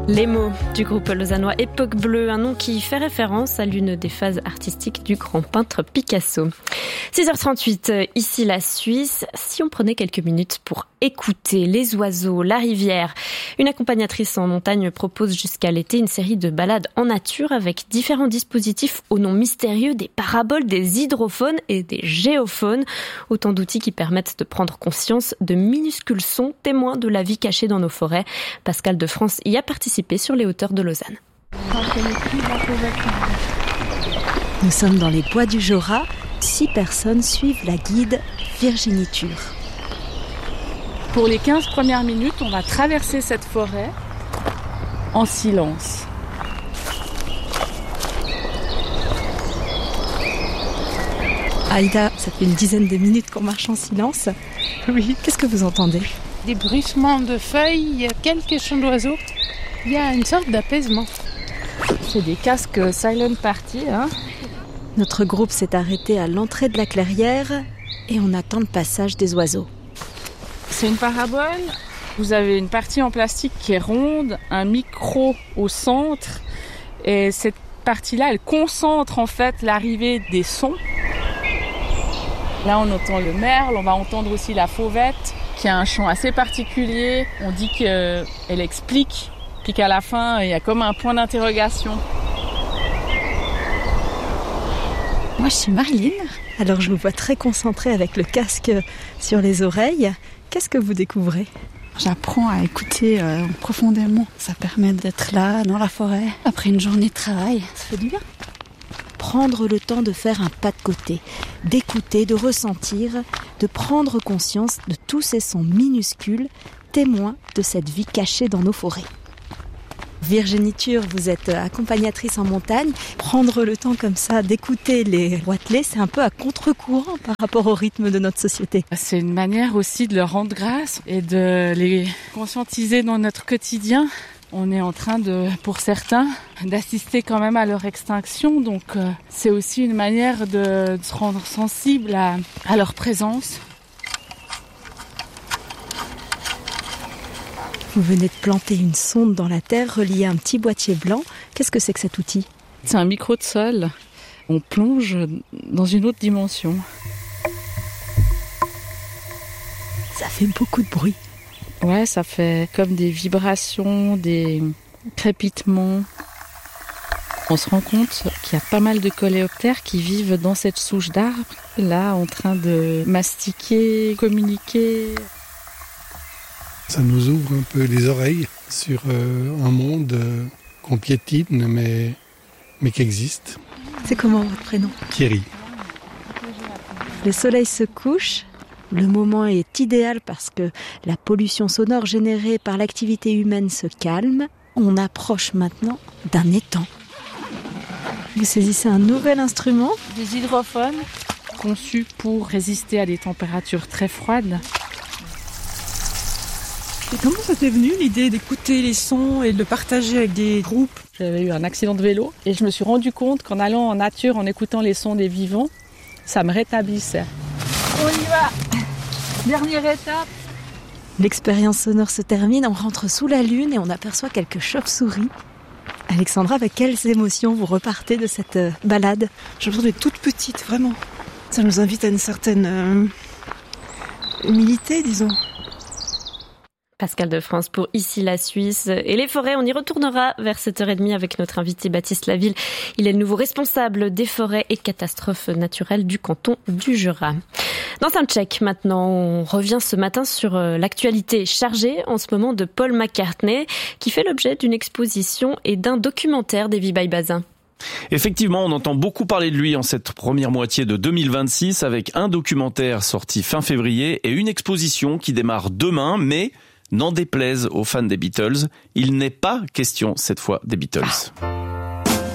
Les mots du groupe lausannois Époque Bleue, un nom qui fait référence à l'une des phases artistiques du grand peintre Picasso. 6h38, ici la Suisse. Si on prenait quelques minutes pour écouter les oiseaux, la rivière, une accompagnatrice en montagne propose jusqu'à l'été une série de balades en nature avec différents dispositifs au nom mystérieux, des paraboles, des hydrophones et des géophones. Autant d'outils qui permettent de prendre conscience de minuscules sons témoins de la vie cachée dans nos forêts. Pascal de France y a participé sur les hauteurs de Lausanne. Nous sommes dans les bois du Jorat. 6 personnes suivent la guide Virginie Tur. Pour les 15 premières minutes, on va traverser cette forêt en silence. Aïda, ça fait une dizaine de minutes qu'on marche en silence. Oui. Qu'est-ce que vous entendez ? Des bruissements de feuilles, il y a quelques chants d'oiseaux. Il y a une sorte d'apaisement. C'est des casques silent party, hein. Notre groupe s'est arrêté à l'entrée de la clairière et on attend le passage des oiseaux. C'est une parabole. Vous avez une partie en plastique qui est ronde, un micro au centre. Et cette partie-là, elle concentre en fait l'arrivée des sons. Là, on entend le merle, on va entendre aussi la fauvette, qui a un chant assez particulier. On dit qu'elle explique, puis qu'à la fin, il y a comme un point d'interrogation. Moi, je suis Marilyn. Alors, je vous vois très concentrée avec le casque sur les oreilles. Qu'est-ce que vous découvrez ? J'apprends à écouter profondément. Ça permet d'être là, dans la forêt, après une journée de travail. Ça fait du bien. Prendre le temps de faire un pas de côté, d'écouter, de ressentir, de prendre conscience de tous ces sons minuscules, témoins de cette vie cachée dans nos forêts. Virginie Tur, vous êtes accompagnatrice en montagne. Prendre le temps comme ça d'écouter les roitelets, c'est un peu à contre-courant par rapport au rythme de notre société. C'est une manière aussi de leur rendre grâce et de les conscientiser dans notre quotidien. On est en train pour certains, d'assister quand même à leur extinction. Donc c'est aussi une manière de se rendre sensible à leur présence. Vous venez de planter une sonde dans la terre reliée à un petit boîtier blanc. Qu'est-ce que c'est que cet outil ? C'est un micro de sol. On plonge dans une autre dimension. Ça fait beaucoup de bruit. Ouais, ça fait comme des vibrations, des crépitements. On se rend compte qu'il y a pas mal de coléoptères qui vivent dans cette souche d'arbre, là, en train de mastiquer, communiquer. Ça nous ouvre un peu les oreilles sur un monde qu'on piétine, mais qui existe. C'est comment votre prénom ? Thierry. Le soleil se couche. Le moment est idéal parce que la pollution sonore générée par l'activité humaine se calme. On approche maintenant d'un étang. Vous saisissez un nouvel instrument ? Des hydrophones conçus pour résister à des températures très froides. Et comment ça t'est venu l'idée d'écouter les sons et de le partager avec des groupes ? J'avais eu un accident de vélo et je me suis rendu compte qu'en allant en nature, en écoutant les sons des vivants, ça me rétablissait. On y va ! Dernière étape. L'expérience sonore se termine, on rentre sous la lune et on aperçoit quelques chauves-souris. Alexandra, avec quelles émotions vous repartez de cette balade ? J'ai l'impression d'être toute petite, vraiment. Ça nous invite à une certaine humilité, disons. Pascal de France pour Ici la Suisse. Et les forêts, on y retournera vers 7h30 avec notre invité Baptiste Laville. Il est le nouveau responsable des forêts et catastrophes naturelles du canton du Jura. Dans Soundcheck, maintenant, on revient ce matin sur l'actualité chargée en ce moment de Paul McCartney, qui fait l'objet d'une exposition et d'un documentaire d'Evie Baye-Bazin. Effectivement, on entend beaucoup parler de lui en cette première moitié de 2026 avec un documentaire sorti fin février et une exposition qui démarre demain, mais n'en déplaise aux fans des Beatles, il n'est pas question cette fois des Beatles.